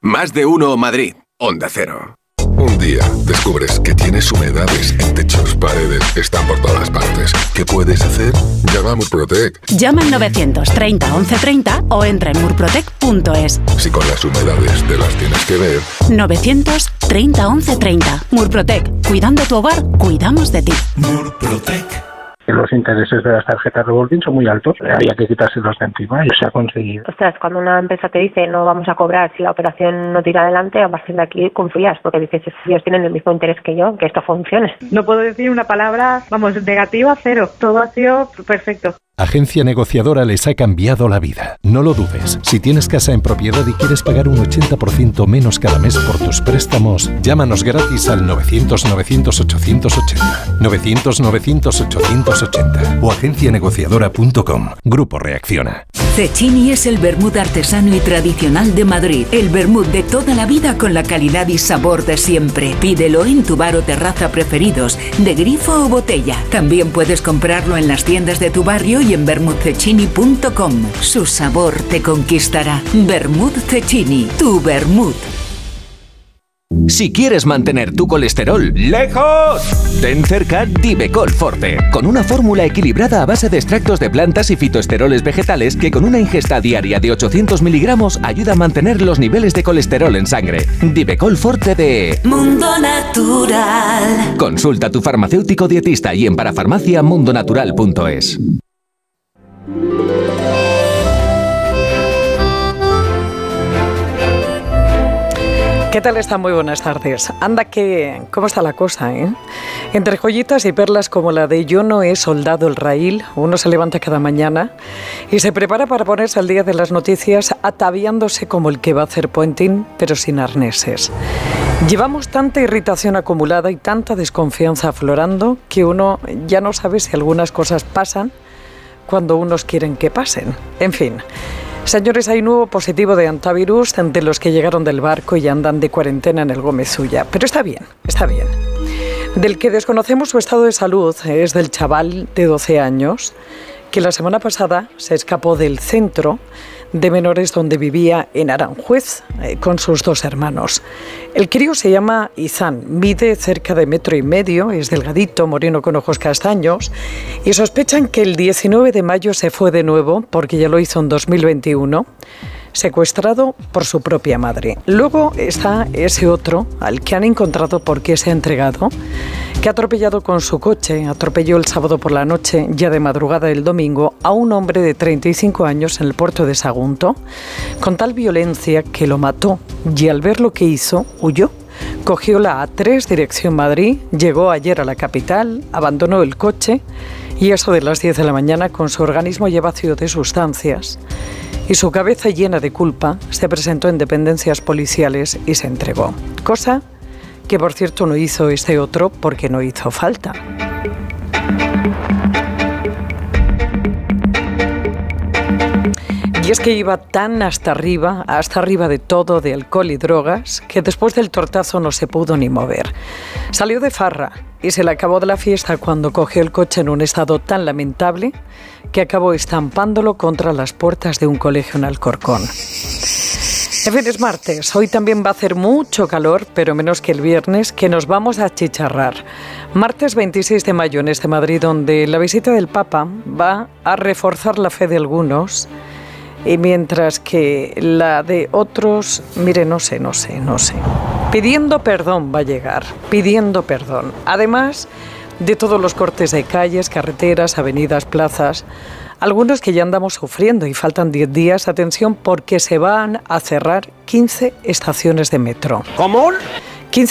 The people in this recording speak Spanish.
Más de uno Madrid. Onda Cero. Un día descubres que tienes humedades en techos, paredes, están por todas partes. ¿Qué puedes hacer? Llama a Murprotec. Llama al 930 1130 o entra en murprotec.es. Si con las humedades te las tienes que ver. 930 1130. Murprotec. Cuidando tu hogar, cuidamos de ti. Murprotec. Los intereses de las tarjetas revolving son muy altos, había que quitárselos de encima y se ha conseguido. Ostras, cuando una empresa te dice no vamos a cobrar si la operación no tira adelante, a partir de aquí confías, porque dices, ellos tienen el mismo interés que yo, que esto funcione. No puedo decir una palabra, negativa, cero. Todo ha sido perfecto. Agencia Negociadora les ha cambiado la vida. No lo dudes. Si tienes casa en propiedad y quieres pagar un 80% menos cada mes por tus préstamos, llámanos gratis al 900-900-880. 900-900-880 o agencianegociadora.com. Grupo Reacciona. Cecchini es el vermut artesano y tradicional de Madrid. El vermut de toda la vida con la calidad y sabor de siempre. Pídelo en tu bar o terraza preferidos, de grifo o botella. También puedes comprarlo en las tiendas de tu barrio y en vermutcecchini.com. Su sabor te conquistará. Vermut Cecchini, tu vermut. Si quieres mantener tu colesterol lejos, ten cerca Divecol Forte, con una fórmula equilibrada a base de extractos de plantas y fitoesteroles vegetales que con una ingesta diaria de 800 miligramos ayuda a mantener los niveles de colesterol en sangre. Divecol Forte de Mundo Natural. Consulta a tu farmacéutico dietista y en parafarmacia mundonatural.es. ¿Qué tal están? Muy buenas tardes. Anda que... ¿Cómo está la cosa, eh? Entre joyitas y perlas como la de Yo no he soldado el raíl, uno se levanta cada mañana y se prepara para ponerse al día de las noticias ataviándose como el que va a hacer puenting, pero sin arneses. Llevamos tanta irritación acumulada y tanta desconfianza aflorando que uno ya no sabe si algunas cosas pasan cuando unos quieren que pasen. En fin... Señores, hay nuevo positivo de hantavirus entre los que llegaron del barco y andan de cuarentena en el Gómez Ulla. Pero está bien, está bien. Del que desconocemos su estado de salud es del chaval de 12 años que la semana pasada se escapó del centro de menores donde vivía en Aranjuez con sus dos hermanos. El crío se llama Izán, mide cerca de 1,5 metros, es delgadito, moreno con ojos castaños y sospechan que el 19 de mayo se fue de nuevo, porque ya lo hizo en 2021, secuestrado por su propia madre. Luego está ese otro, al que han encontrado porque se ha entregado, que ha atropellado con su coche, atropelló el sábado por la noche, ya de madrugada del domingo, a un hombre de 35 años en el puerto de Sagunto, con tal violencia que lo mató y al ver lo que hizo, huyó. Cogió la A3 dirección Madrid, llegó ayer a la capital, abandonó el coche y eso de las 10 de la mañana, con su organismo ya vacío de sustancias y su cabeza llena de culpa, se presentó en dependencias policiales y se entregó. Cosa que, por cierto, no hizo este otro porque no hizo falta. Y es que iba tan hasta arriba de todo, de alcohol y drogas, que después del tortazo no se pudo ni mover. Salió de farra y se le acabó de la fiesta cuando cogió el coche en un estado tan lamentable que acabó estampándolo contra las puertas de un colegio en Alcorcón. En fin, es martes. Hoy también va a hacer mucho calor, pero menos que el viernes, que nos vamos a achicharrar. Martes 26 de mayo en este Madrid, donde la visita del Papa va a reforzar la fe de algunos, y mientras que la de otros, mire, no sé. Pidiendo perdón va a llegar, pidiendo perdón. Además de todos los cortes de calles, carreteras, avenidas, plazas, algunos que ya andamos sufriendo y faltan 10 días, atención, porque se van a cerrar 15 estaciones de metro. ¿Cómo?